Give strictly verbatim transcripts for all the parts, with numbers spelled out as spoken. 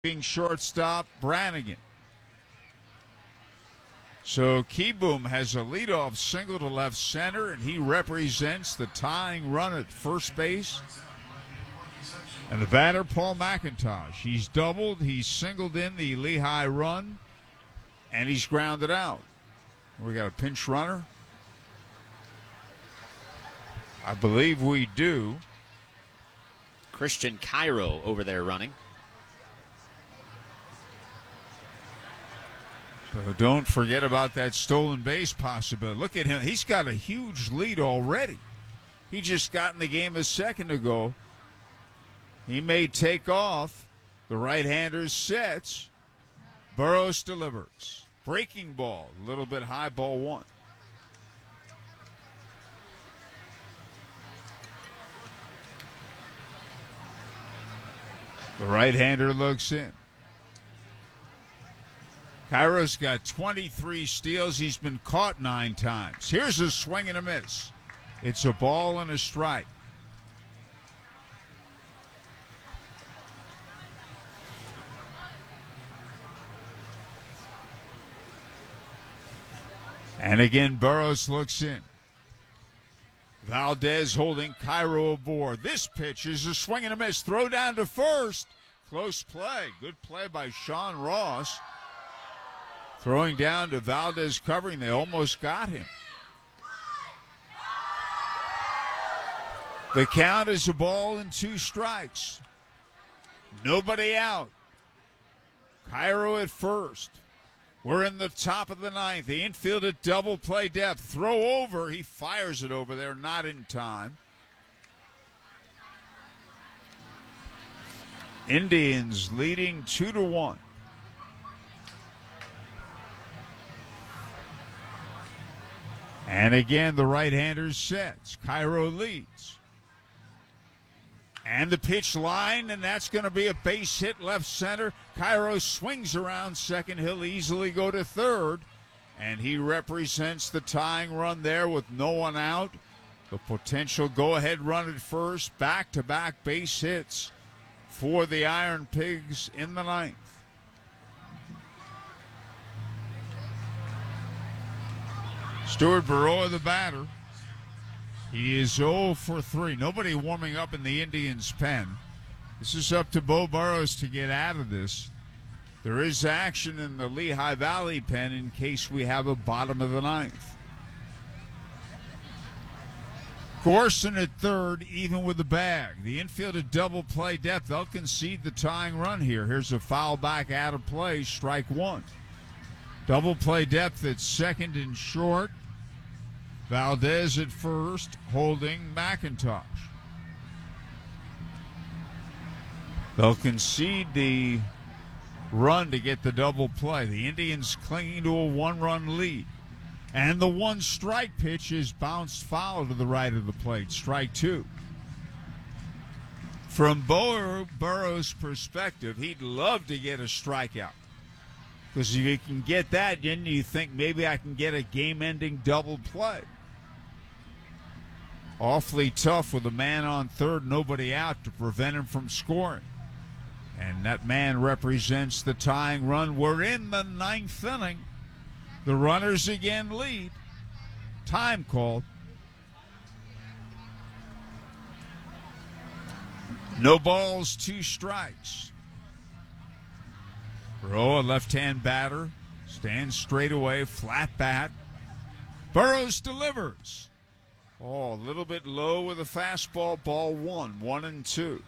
being shortstop Brannigan. So Kieboom has a leadoff single to left center, and he represents the tying run at first base. And the batter, Paul McIntosh. He's doubled, he's singled in the Lehigh run, and he's grounded out. We got a pinch runner. I believe we do. Christian Cairo over there running. So don't forget about that stolen base possibility. Look at him. He's got a huge lead already. He just got in the game a second ago. He may take off. The right-hander sets. Burroughs delivers. Breaking ball. A little bit high, ball one. The right-hander looks in. Cairo's got twenty-three steals. He's been caught nine times. Here's a swing and a miss. It's a ball and a strike. And again, Burroughs looks in. Valdez holding Cairo aboard. This pitch is a swing and a miss. Throw down to first. Close play. Good play by Sean Ross. Throwing down to Valdez covering. They almost got him. The count is a ball and two strikes. Nobody out. Cairo at first. We're in the top of the ninth. The infield at double play depth. Throw over. He fires it over there. Not in time. Indians leading two to one. And again, the right-hander sets. Cairo leads. And the pitch line, and that's going to be a base hit left center. Cairo swings around second. He'll easily go to third. And he represents the tying run there with no one out. The potential go-ahead run at first. Back-to-back base hits for the Iron Pigs in the ninth. Stuart Burrow, the batter. He is oh for three. Nobody warming up in the Indians' pen. This is up to Bo Burrows to get out of this. There is action in the Lehigh Valley pen in case we have a bottom of the ninth. Corson at third, even with the bag. The infield at double play depth. They'll concede the tying run here. Here's a foul back out of play, strike one. Double play depth at second and short. Valdez at first, holding McIntosh. They'll concede the run to get the double play. The Indians clinging to a one-run lead. And the one strike pitch is bounced foul to the right of the plate. Strike two. From Bo Burrow's perspective, he'd love to get a strikeout. Because if you can get that, then you think maybe I can get a game-ending double play. Awfully tough with a man on third, nobody out to prevent him from scoring. And that man represents the tying run. We're in the ninth inning. The runners again lead. Time called. No balls, two strikes. Burrow, a left-hand batter, stands straight away, flat bat. Burroughs delivers. Oh, a little bit low with a fastball, ball one, one and two.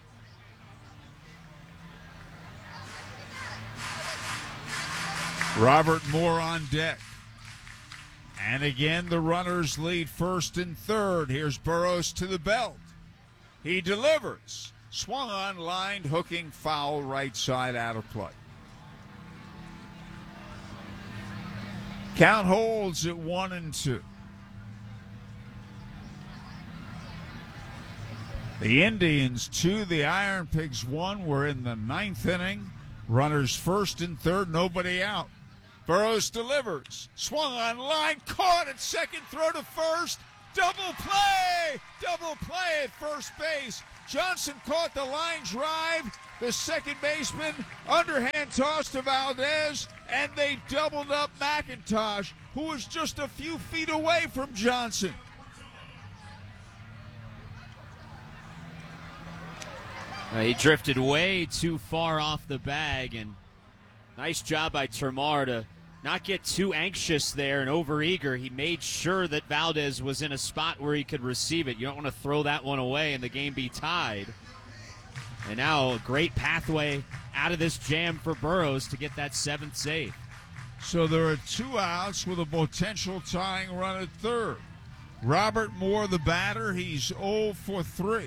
Robert Moore on deck. And again, the runners lead first and third. Here's Burroughs to the belt. He delivers. Swung on, lined, hooking, foul, right side, out of play. Count holds at one and two. The Indians two, the Iron Pigs one. We're in the ninth inning. Runners first and third, nobody out. Burroughs delivers. Swung on line, caught at second, throw to first. Double play! Double play at first base. Johnson caught the line drive. The second baseman, underhand toss to Valdez, and they doubled up McIntosh, who was just a few feet away from Johnson. Uh, he drifted way too far off the bag, and nice job by Termarr to not get too anxious there and overeager. He made sure that Valdez was in a spot where he could receive it. You don't want to throw that one away and the game be tied. And now a great pathway out of this jam for Burroughs to get that seventh save. So there are two outs with a potential tying run at third. Robert Moore, the batter, he's oh for three.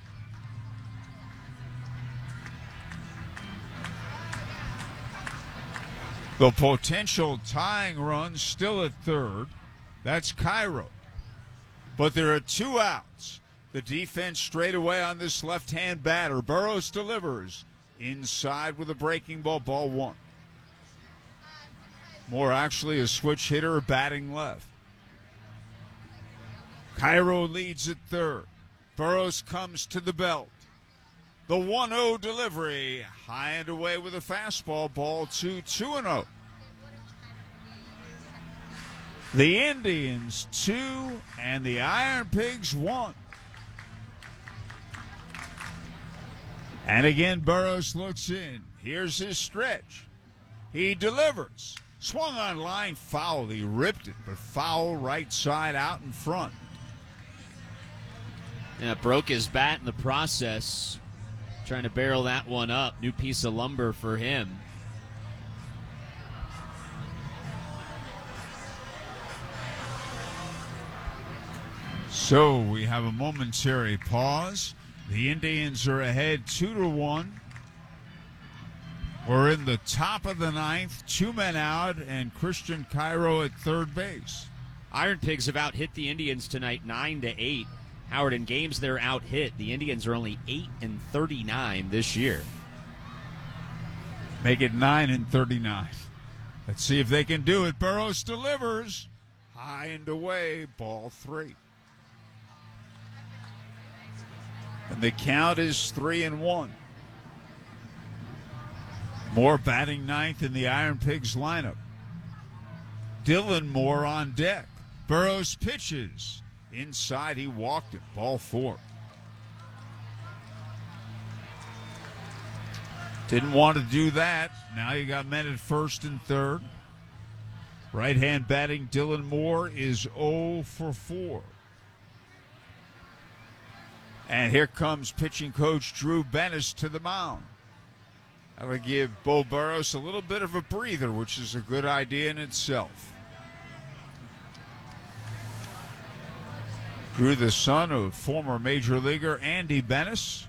The potential tying run still at third. That's Cairo. But there are two outs. The defense straight away on this left-hand batter. Burroughs delivers. Inside with a breaking ball, ball one. Moore actually a switch hitter batting left. Cairo leads at third. Burroughs comes to the belt. The one oh delivery. High and away with a fastball. Ball two, two and oh. The Indians two and the Iron Pigs one. And again, Burroughs looks in. Here's his stretch. He delivers. Swung on line foul. He ripped it, but foul right side out in front. Yeah, broke his bat in the process. Trying to barrel that one up. New piece of lumber for him. So we have a momentary pause. The Indians are ahead two to one. We're in the top of the ninth, two men out, and Christian Cairo at third base. Iron Pigs have out-hit the Indians tonight nine to eight. Howard, in games they're out-hit, the Indians are only eight and thirty-nine this year. Make it nine and thirty-nine. Let's see if they can do it. Burroughs delivers. High and away, ball three. And the count is three and one. Moore batting ninth in the Iron Pigs lineup. Dylan Moore on deck. Burroughs pitches. Inside, he walked it. Ball four. Didn't want to do that. Now you got men at first and third. Right-hand batting Dylan Moore is oh for four. And here comes pitching coach Drew Bennis to the mound. That'll give Bo Burroughs a little bit of a breather, which is a good idea in itself. Drew, the son of former major leaguer Andy Bennis.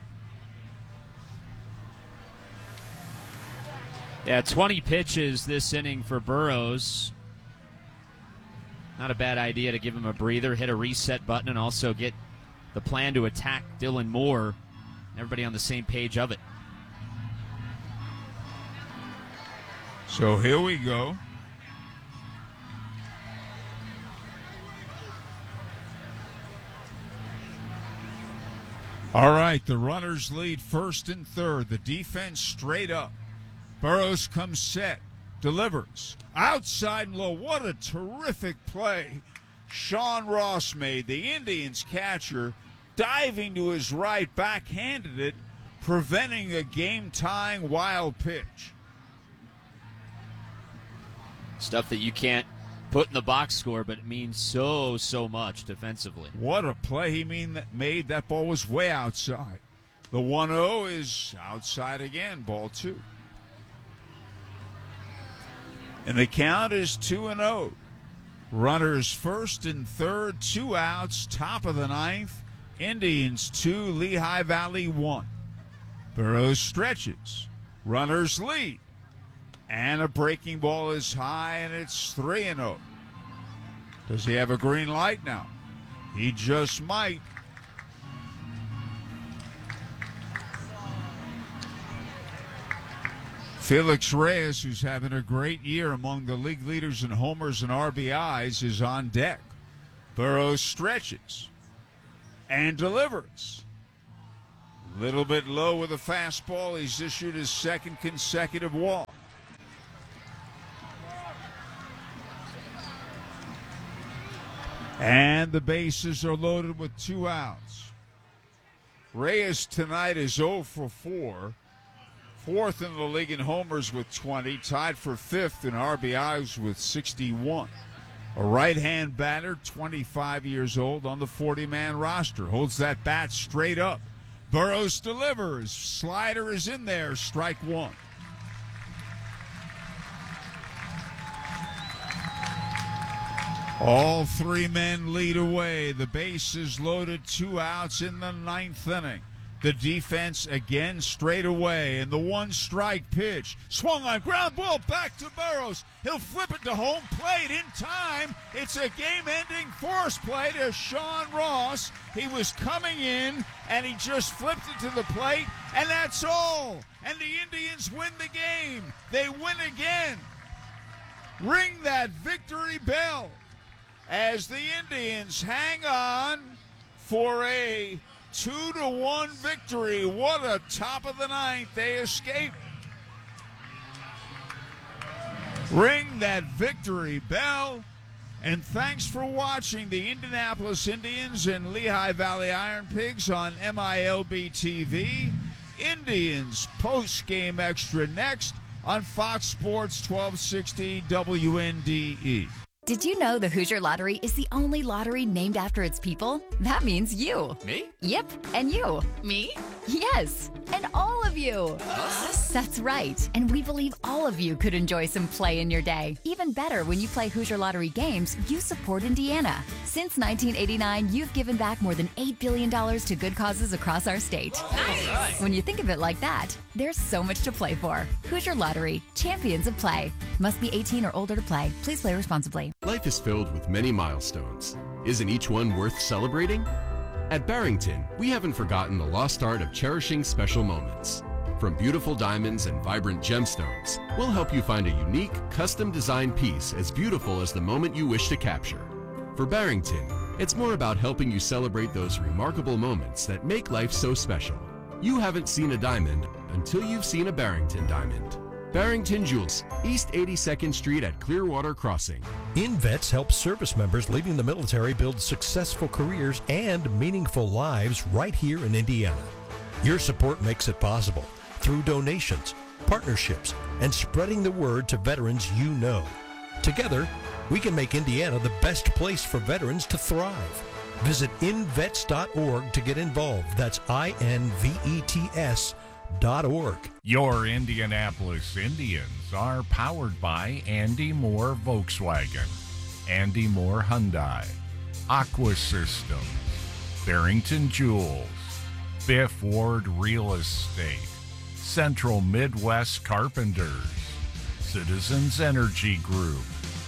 Yeah, twenty pitches this inning for Burroughs. Not a bad idea to give him a breather, hit a reset button, and also get the plan to attack Dylan Moore. Everybody on the same page of it. So here we go. All right, the runners lead first and third. The defense straight up. Burroughs comes set, delivers. Outside and low. What a terrific play Sean Ross made. The Indians catcher diving to his right, backhanded it, preventing a game-tying wild pitch. Stuff that you can't put in the box score, but it means so, so much defensively. What a play he mean that made. That ball was way outside. The one oh is outside again, ball two. And the count is two and oh. Runners first and third, two outs, top of the ninth. Indians two, Lehigh Valley one. Burroughs stretches. Runners lead. And a breaking ball is high, and it's three and oh. Does he have a green light now? He just might. Felix Reyes, who's having a great year among the league leaders in homers and R B Is, is on deck. Burroughs stretches and delivers. Little bit low with a fastball. He's issued his second consecutive walk. And the bases are loaded with two outs. Reyes tonight is oh for four. Fourth in the league in homers with twenty. Tied for fifth in R B Is with sixty-one. A right-hand batter, twenty-five years old, on the forty-man roster. Holds that bat straight up. Burroughs delivers. Slider is in there. Strike one. All three men lead away. The bases loaded, two outs in the ninth inning. The defense again straight away, and the one-strike pitch. Swung on, ground ball back to Burroughs. He'll flip it to home plate in time. It's a game-ending force play to Sean Ross. He was coming in, and he just flipped it to the plate, and that's all. And the Indians win the game. They win again. Ring that victory bell as the Indians hang on for a two to one victory. What a top of the ninth. They escape. Ring that victory bell. And thanks for watching the Indianapolis Indians and Lehigh Valley Iron Pigs on M I L B T V. Indians post-game extra next on Fox Sports twelve sixty W N D E. Did you know the Hoosier Lottery is the only lottery named after its people? That means you. Me? Yep, and you. Me? Yes, and all of you. Us? That's right, and we believe all of you could enjoy some play in your day. Even better, when you play Hoosier Lottery games, you support Indiana. Since nineteen eighty-nine, you've given back more than eight billion dollars to good causes across our state. Nice. When you think of it like that, there's so much to play for. Hoosier Lottery, champions of play. Must be eighteen or older to play. Please play responsibly. Life is filled with many milestones. Isn't each one worth celebrating? At Barrington, we haven't forgotten the lost art of cherishing special moments. From beautiful diamonds and vibrant gemstones, we'll help you find a unique, custom-designed piece as beautiful as the moment you wish to capture. For Barrington, it's more about helping you celebrate those remarkable moments that make life so special. You haven't seen a diamond until you've seen a Barrington diamond. Barrington Jewels, East eighty-second Street at Clearwater Crossing. InVets helps service members leaving the military build successful careers and meaningful lives right here in Indiana. Your support makes it possible through donations, partnerships, and spreading the word to veterans you know. Together, we can make Indiana the best place for veterans to thrive. Visit invets dot org to get involved. That's I N V E T S dot org. Your Indianapolis Indians are powered by Andy Moore Volkswagen, Andy Moore Hyundai, Aqua Systems, Barrington Jewels, Biff Ward Real Estate, Central Midwest Carpenters, Citizens Energy Group,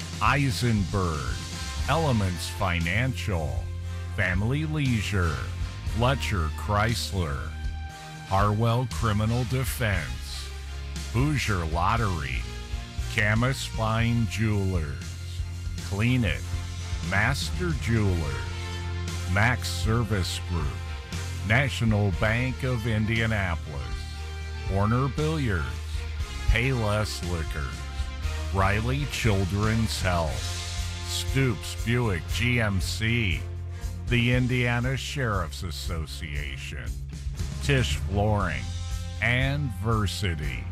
Eisenberg, Elements Financial, Family Leisure, Fletcher Chrysler, Harwell Criminal Defense, Hoosier Lottery, Camus Fine Jewelers, Clean It, Master Jewelers, Max Service Group, National Bank of Indianapolis, Warner Billiards, Payless Liquors, Riley Children's Health, Stoops Buick G M C, the Indiana Sheriff's Association, Tisch Flooring, and Versity.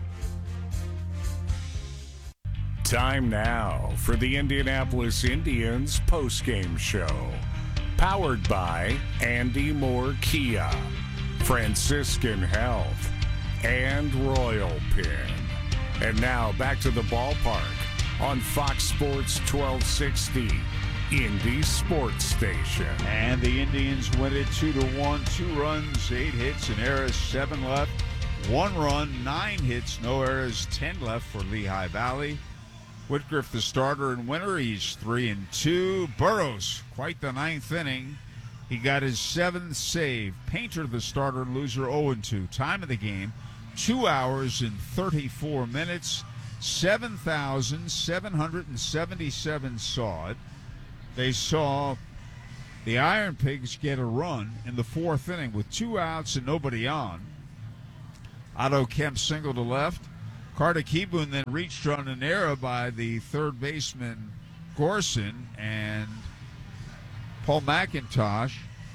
Time now for the Indianapolis Indians postgame show. Powered by Andy Moore Kia, Franciscan Health, and Royal Pin. And now back to the ballpark on Fox Sports twelve sixty, Indy Sports Station. And the Indians win it two to one. Two runs, eight hits, and errors, seven left. One run, nine hits, no errors, ten left for Lehigh Valley. Whitgriff, the starter and winner, he's three and two. Burroughs, quite the ninth inning. He got his seventh save. Painter, the starter and loser, oh and two. Time of the game, two hours and thirty-four minutes. seven thousand seven hundred seventy-seven saw it. They saw the Iron Pigs get a run in the fourth inning with two outs and nobody on. Otto Kemp single to left. Carter Kieboom then reached on an error by the third baseman Gorson, and Paul McIntosh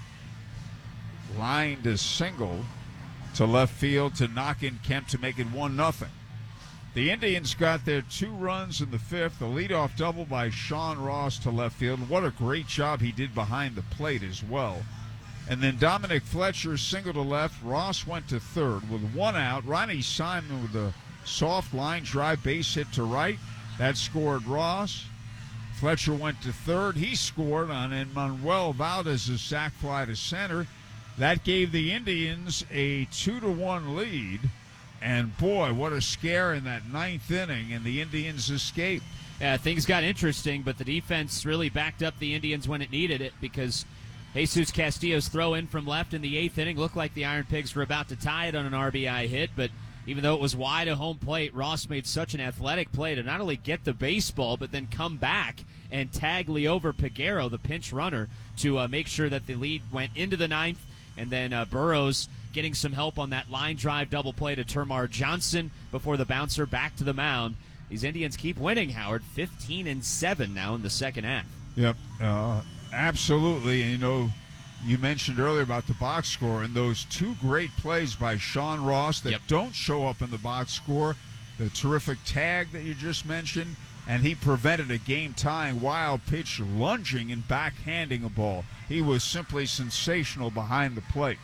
lined a single to left field to knock in Kemp to make it one nothing. The Indians got their two runs in the fifth, a leadoff double by Sean Ross to left field. What a great job he did behind the plate as well. And then Dominic Fletcher single to left. Ross went to third with one out. Ronnie Simon with a soft line drive base hit to right. That scored Ross. Fletcher went to third. He scored on Manuel Valdez's sac fly to center. That gave the Indians a two to one lead. And, boy, what a scare in that ninth inning, and the Indians escaped. Yeah, things got interesting, but the defense really backed up the Indians when it needed it, because Jesus Castillo's throw in from left in the eighth inning looked like the Iron Pigs were about to tie it on an R B I hit, but even though it was wide of home plate, Ross made such an athletic play to not only get the baseball, but then come back and tag Liover Peguero, the pinch runner, to uh, make sure that the lead went into the ninth. And then uh, Burrows getting some help on that line drive double play to Termarr Johnson before the bouncer back to the mound. These Indians keep winning, Howard, fifteen and seven now in the second half. Yep, uh, absolutely. And, you know, you mentioned earlier about the box score, and those two great plays by Sean Ross that Yep. don't show up in the box score, the terrific tag that you just mentioned, and he prevented a game-tying wild pitch lunging and backhanding a ball. He was simply sensational behind the plate.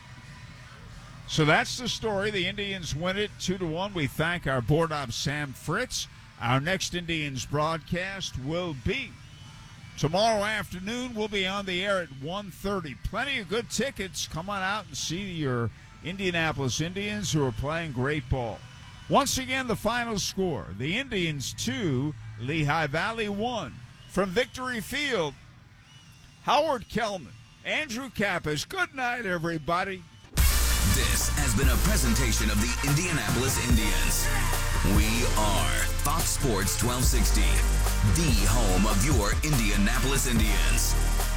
So that's the story. The Indians win it two to one. We thank our board op Sam Fritz. Our next Indians broadcast will be tomorrow afternoon. We'll be on the air at one thirty. Plenty of good tickets. Come on out and see your Indianapolis Indians, who are playing great ball. Once again, the final score. The Indians two, Lehigh Valley one. From Victory Field, Howard Kellman, Andrew Kappas. Good night, everybody. This has been a presentation of the Indianapolis Indians. We are Fox Sports twelve sixty, the home of your Indianapolis Indians.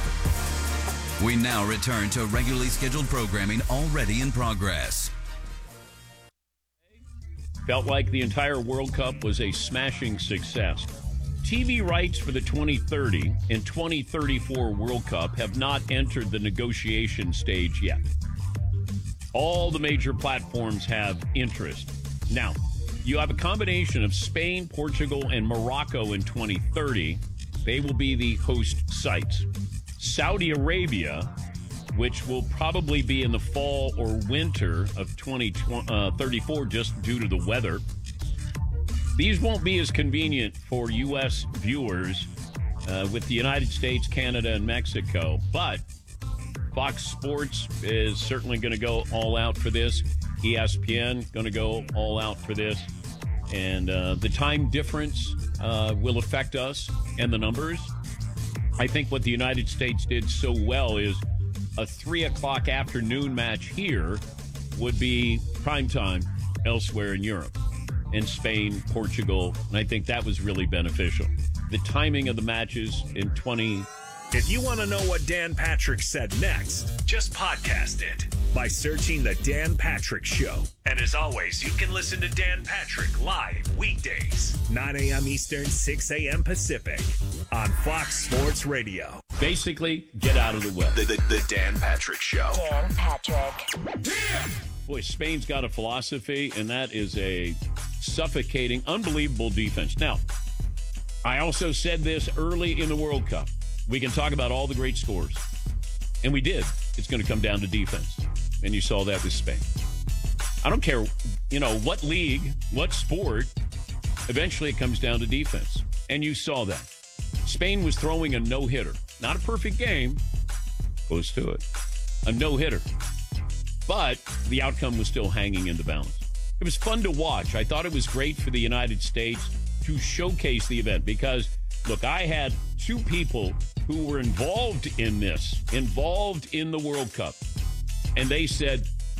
We now return to regularly scheduled programming already in progress. Felt like the entire World Cup was a smashing success. T V rights for the twenty thirty and twenty thirty-four World Cup have not entered the negotiation stage yet. All the major platforms have interest. Now, you have a combination of Spain, Portugal, and Morocco in twenty thirty. They will be the host sites. Saudi Arabia, which will probably be in the fall or winter of twenty thirty-four just due to the weather. These won't be as convenient for U S viewers uh, with the United States, Canada, and Mexico, but Fox Sports is certainly going to go all out for this. E S P N going to go all out for this. And uh, the time difference uh, will affect us and the numbers. I think what the United States did so well is a three o'clock afternoon match here would be prime time elsewhere in Europe, in Spain, Portugal, and I think that was really beneficial. The timing of the matches in twenty. If you want to know what Dan Patrick said next, just podcast it by searching The Dan Patrick Show. And as always, you can listen to Dan Patrick live weekdays, nine a.m. Eastern, six a.m. Pacific, on Fox Sports Radio. Basically, get out of the way. The, the, the Dan Patrick Show. Dan Patrick. Boy, Spain's got a philosophy, and that is a suffocating, unbelievable defense. Now, I also said this early in the World Cup. We can talk about all the great scores. And we did. It's going to come down to defense. And you saw that with Spain. I don't care, you know, what league, what sport, eventually it comes down to defense. And you saw that. Spain was throwing a no-hitter. Not a perfect game. Close to it. A no-hitter. But the outcome was still hanging in the balance. It was fun to watch. I thought it was great for the United States to showcase the event because, look, I had two people who were involved in this, involved in the World Cup. And they said,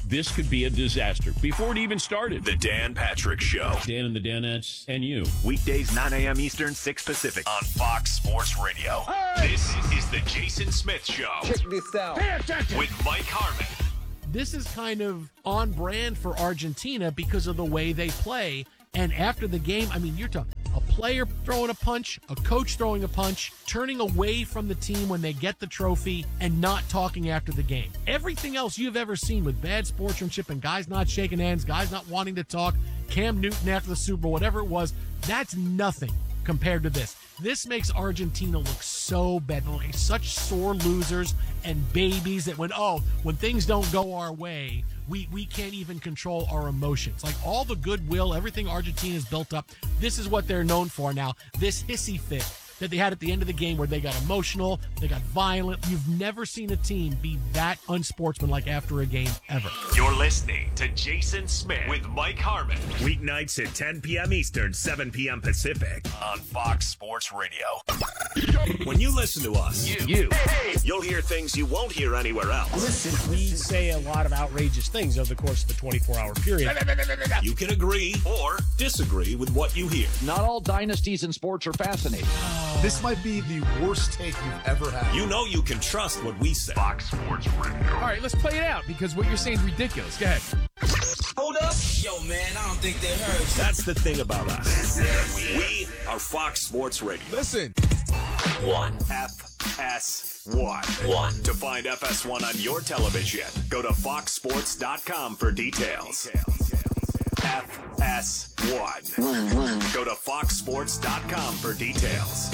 this could be a disaster before it even started. The Dan Patrick Show. Dan and the Danettes and you. Weekdays, nine a.m. Eastern, six Pacific on Fox Sports Radio. Hey! This is the Jason Smith Show. Check this out. Pay attention. With Mike Harmon. This is kind of on brand for Argentina because of the way they play. And after the game, I mean, you're talking a player throwing a punch, a coach throwing a punch, turning away from the team when they get the trophy, and not talking after the game. Everything else you've ever seen with bad sportsmanship and guys not shaking hands, guys not wanting to talk, Cam Newton after the Super Bowl, whatever it was, that's nothing compared to this. This makes Argentina look so bad. They're like such sore losers and babies that when, oh, when things don't go our way, we, we can't even control our emotions. Like all the goodwill, everything Argentina's built up, this is what they're known for now. This hissy fit that they had at the end of the game where they got emotional, they got violent. You've never seen a team be that unsportsmanlike after a game ever. You're listening to Jason Smith with Mike Harmon. Weeknights at ten p.m. Eastern, seven p.m. Pacific on Fox Sports Radio. When you listen to us, you, you you'll hear things you won't hear anywhere else. Listen, we say a lot of outrageous things over the course of the twenty-four hour period. You can agree or disagree with what you hear. Not all dynasties in sports are fascinating. This might be the worst take you've ever had. You know you can trust what we say. Fox Sports Radio. All right, let's play it out because what you're saying is ridiculous. Go ahead. Hold up. Yo, man, I don't think they heard you. That's the thing about us. We are Fox Sports Radio. Listen. One. F S one. One. To find F S one on your television, go to fox sports dot com for details. F S one. One, one. Go to fox sports dot com for details.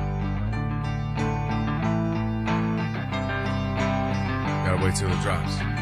Gotta wait till it drops.